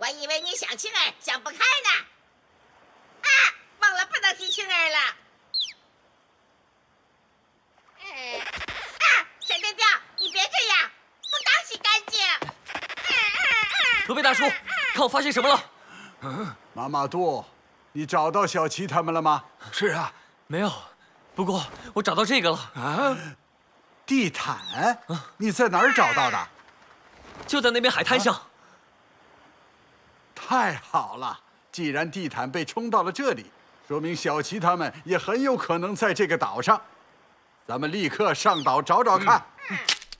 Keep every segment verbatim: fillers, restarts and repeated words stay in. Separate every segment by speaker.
Speaker 1: 我以为你想晴儿想不开呢。啊，忘了不能提晴儿了。嗯，啊，闪电雕，你别这样，不当洗干净。
Speaker 2: 河北大叔，看我发现什么了？
Speaker 3: 嗯，
Speaker 4: 妈妈杜，你找到小齐他们了吗？
Speaker 3: 是啊，
Speaker 2: 没有，不过我找到这个了。
Speaker 4: 啊，地毯？你在哪儿找到的？
Speaker 2: 就在那边海滩上。啊、
Speaker 4: 太好了，既然地毯被冲到了这里，说明小齐他们也很有可能在这个岛上。咱们立刻上岛找找看。嗯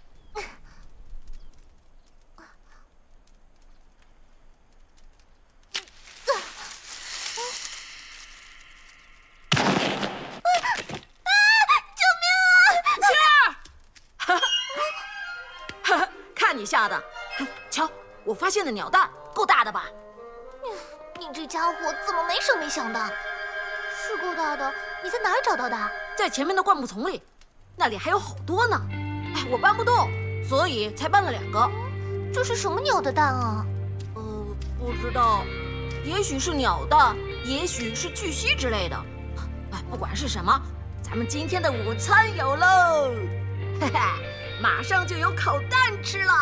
Speaker 5: 你吓的，瞧，我发现的鸟蛋够大的吧？
Speaker 6: 你这家伙怎么没声没响的？是够大的，你在哪儿找到的？
Speaker 5: 在前面的灌木丛里，那里还有好多呢。哎，我搬不动，所以才搬了两个。
Speaker 6: 这是什么鸟的蛋啊？
Speaker 5: 呃，不知道，也许是鸟蛋，也许是巨蜥之类的。哎，不管是什么，咱们今天的午餐有喽！嘿嘿。马上就有烤蛋吃了！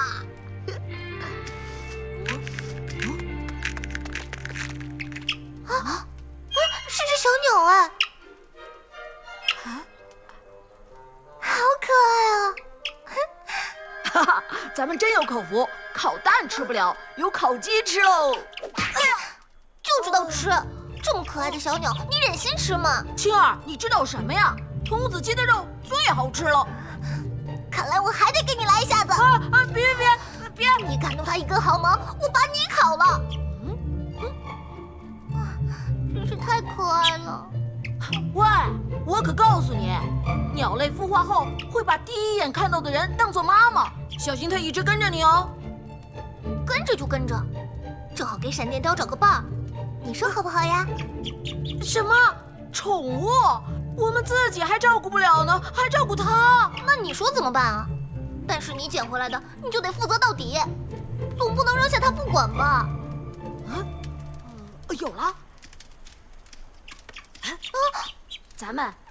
Speaker 6: 啊，是只小鸟哎！啊，好可爱啊！
Speaker 5: 哈哈，咱们真有口福，烤蛋吃不了，有烤鸡吃喽！
Speaker 6: 哎呀，就知道吃！这么可爱的小鸟，你忍心吃吗？
Speaker 5: 青儿，你知道什么呀？童子鸡的肉最好吃了。
Speaker 6: 看来我还得给你来一下子！
Speaker 5: 啊啊！别别别！
Speaker 6: 你敢动它一根毫毛，我把你烤了！嗯嗯，啊，真是太可爱了！
Speaker 5: 喂，我可告诉你，鸟类孵化后会把第一眼看到的人当做妈妈，小心它一直跟着你哦。
Speaker 6: 跟着就跟着，正好给闪电雕找个伴儿，你说好不好呀？
Speaker 5: 什么宠物？我们自己还照顾不了呢，还照顾它？
Speaker 6: 那你说怎么办啊？但是你捡回来的，你就得负责到底，总不能扔下它不管吧？
Speaker 5: 啊，呃，有了！啊，咱们